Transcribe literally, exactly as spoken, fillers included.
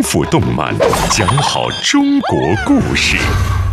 富动漫，讲好中国故事。